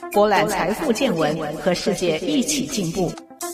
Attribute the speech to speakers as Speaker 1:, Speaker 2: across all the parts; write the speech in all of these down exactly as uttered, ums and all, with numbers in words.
Speaker 1: 博览财富见闻，和世界一起进步。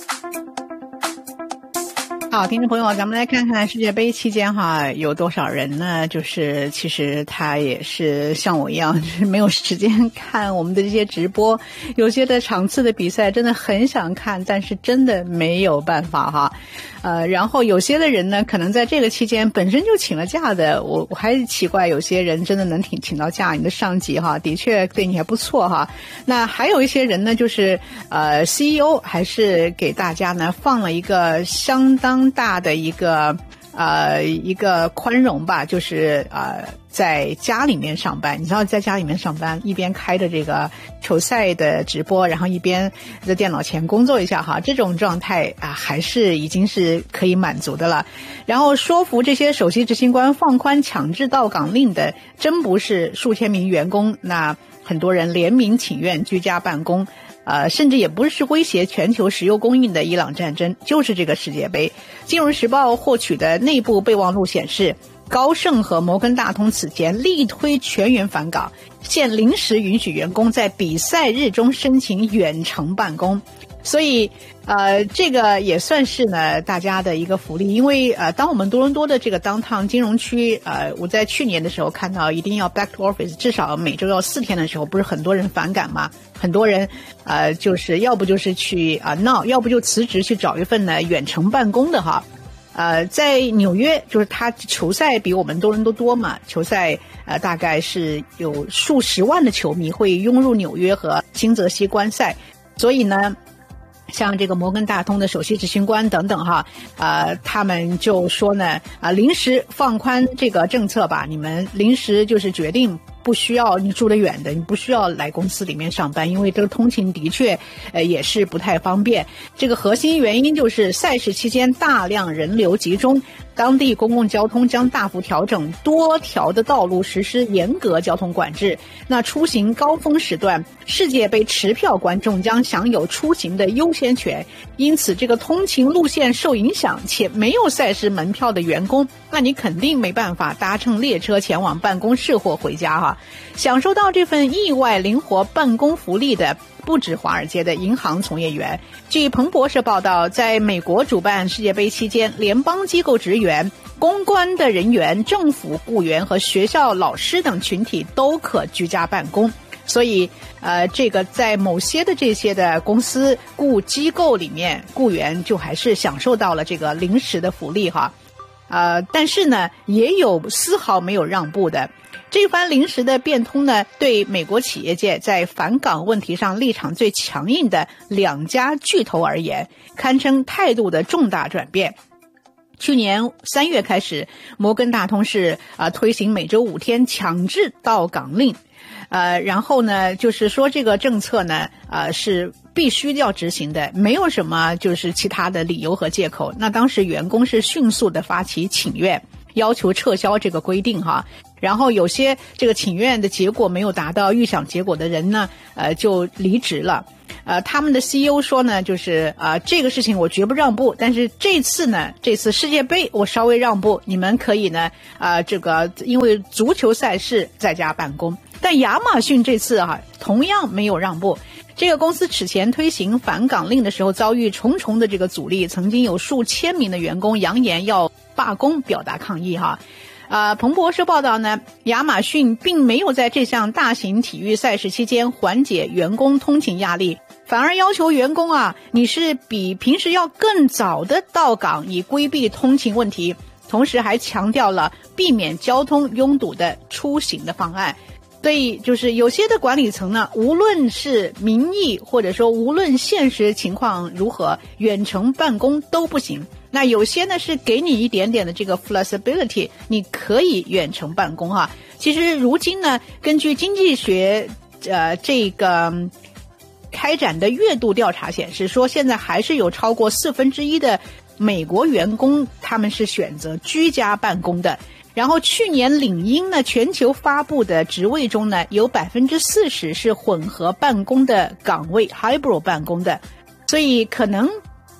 Speaker 1: 好，听众朋友，咱们来看看世界杯期间哈，有多少人呢？就是其实他也是像我一样，就是没有时间看我们的这些直播，有些的场次的比赛真的很想看，但是真的没有办法哈。呃，然后有些的人呢，可能在这个期间本身就请了假的，我我还奇怪，有些人真的能请请到假，你的上级哈，的确对你还不错哈。那还有一些人呢，就是呃 C E O 还是给大家呢放了一个相当大的一个呃一个宽容吧，就是呃在家里面上班。你知道在家里面上班，一边开着这个球赛的直播，然后一边在电脑前工作一下哈，这种状态啊还是已经是可以满足的了。然后说服这些首席执行官放宽强制到岗令的，真不是数千名员工，那很多人联名请愿居家办公。呃，甚至也不是威胁全球石油供应的伊朗战争，就是这个世界杯。金融时报获取的内部备忘录显示，高盛和摩根大通此前力推全员返岗，现临时允许员工在比赛日中申请远程办公。所以呃这个也算是呢大家的一个福利。因为呃当我们多伦多的这个 downtown 金融区，呃我在去年的时候看到一定要 back to office， 至少每周要四天的时候，不是很多人反感吗？很多人呃就是要不就是去啊、呃、闹，要不就辞职去找一份呢远程办公的哈。呃在纽约，就是他球赛比我们多伦多多嘛，球赛呃大概是有数十万的球迷会涌入纽约和新泽西观赛，所以呢像这个摩根大通的首席执行官等等哈，呃，他们就说呢，啊、呃，临时放宽这个政策吧，你们临时就是决定不需要你住得远的，你不需要来公司里面上班，因为这个通勤的确呃也是不太方便。这个核心原因就是赛事期间大量人流集中，当地公共交通将大幅调整，多条的道路实施严格交通管制。那出行高峰时段，世界杯持票观众将享有出行的优先权，因此这个通勤路线受影响，且没有赛事门票的员工，那你肯定没办法搭乘列车前往办公室或回家哈。享受到这份意外灵活办公福利的不止华尔街的银行从业员。据彭博社报道，在美国主办世界杯期间，联邦机构职员、公关的人员、政府雇员和学校老师等群体都可居家办公。所以呃，这个在某些的这些的公司雇机构里面，雇员就还是享受到了这个临时的福利哈。呃，但是呢，也有丝毫没有让步的。这番临时的变通呢，对美国企业界在返岗问题上立场最强硬的两家巨头而言，堪称态度的重大转变。去年三月开始，摩根大通是啊、呃、推行每周五天强制到岗令，呃，然后呢，就是说这个政策呢，呃，是必须要执行的，没有什么就是其他的理由和借口。那当时员工是迅速的发起请愿，要求撤销这个规定哈。然后有些这个请愿的结果没有达到预想结果的人呢，呃，就离职了。呃，他们的 C E O 说呢，就是啊、呃，这个事情我绝不让步，但是这次呢，这次世界杯我稍微让步，你们可以呢，啊、呃，这个因为足球赛事在家办公。但亚马逊这次啊，同样没有让步。这个公司此前推行返岗令的时候，遭遇重重的这个阻力，曾经有数千名的员工扬言要罢工，表达抗议哈。呃，彭博社报道呢，亚马逊并没有在这项大型体育赛事期间缓解员工通勤压力，反而要求员工啊，你是比平时要更早的到岗，以规避通勤问题，同时还强调了避免交通拥堵的出行的方案。所以就是有些的管理层呢，无论是民意或者说无论现实情况如何，远程办公都不行。那有些呢是给你一点点的这个 flexibility， 你可以远程办公哈。其实如今呢，根据经济学呃这个开展的月度调查显示说，现在还是有超过四分之一的美国员工他们是选择居家办公的。然后去年领英呢，全球发布的职位中呢，有百分之四十是混合办公的岗位 hybrid 办公的。所以可能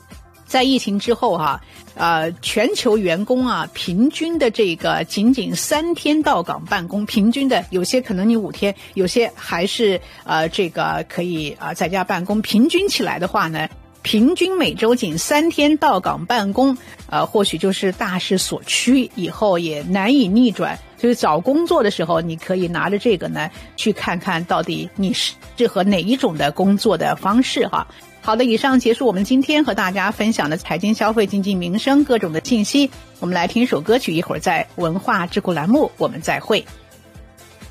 Speaker 1: 在疫情之后哈、啊，呃，全球员工啊，平均的这个仅仅三天到岗办公，平均的有些可能你五天，有些还是呃这个可以啊、呃、在家办公，平均起来的话呢，平均每周仅三天到岗办公，呃，或许就是大势所趋，以后也难以逆转。就是找工作的时候，你可以拿着这个呢，去看看到底你适合哪一种的工作的方式哈。好的，以上结束我们今天和大家分享的财经、消费、经济、民生各种的信息。我们来听一首歌曲，一会儿在文化智库栏目我们再会。